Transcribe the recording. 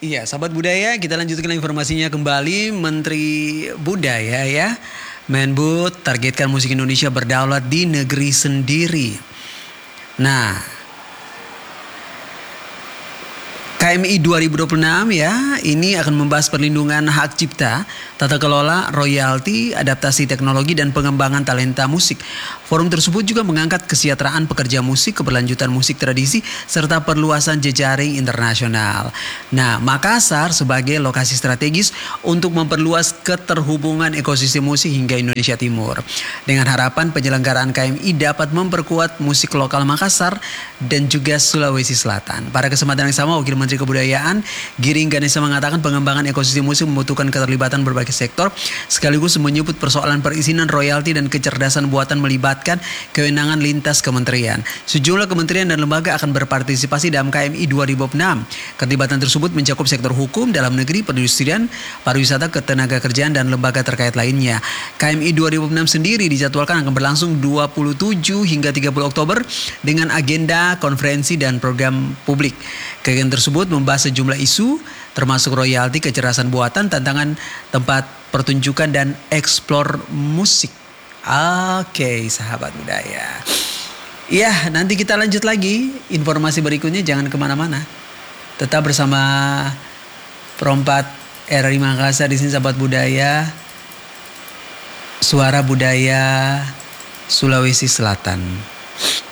Iya, sahabat budaya, kita lanjutkan informasinya kembali. Menteri Budaya ya, Menbud targetkan musik Indonesia berdaulat di negeri sendiri. Nah, KMI 2026 ya, ini akan membahas perlindungan hak cipta, tata kelola, royalti, adaptasi teknologi, dan pengembangan talenta musik. Forum tersebut juga mengangkat kesejahteraan pekerja musik, keberlanjutan musik tradisi, serta perluasan jejaring internasional. Nah, Makassar sebagai lokasi strategis untuk memperluas keterhubungan ekosistem musik hingga Indonesia Timur. Dengan harapan penyelenggaraan KMI dapat memperkuat musik lokal Makassar dan juga Sulawesi Selatan. Pada kesempatan yang sama, Wakil Menteri Kebudayaan Giring Ganesa mengatakan pengembangan ekosistem musik membutuhkan keterlibatan berbagai sektor, sekaligus menyebut persoalan perizinan, royalti, dan kecerdasan buatan melibatkan kewenangan lintas kementerian. Sejumlah kementerian dan lembaga akan berpartisipasi dalam KMI 2026. Keterlibatan tersebut mencakup sektor hukum, dalam negeri, perindustrian, pariwisata, ketenagakerjaan, dan lembaga terkait lainnya. KMI 2026 sendiri dijadwalkan akan berlangsung 27 hingga 30 Oktober dengan agenda konferensi dan program publik. Kegiatan tersebut membahas sejumlah isu termasuk royalti, kecerdasan buatan, tantangan tempat pertunjukan, dan eksplor musik. Oke, sahabat budaya. Ya, nanti kita lanjut lagi informasi berikutnya, jangan kemana-mana. Tetap bersama Perompat RRI Makassar di sini, sahabat budaya. Suara budaya Sulawesi Selatan.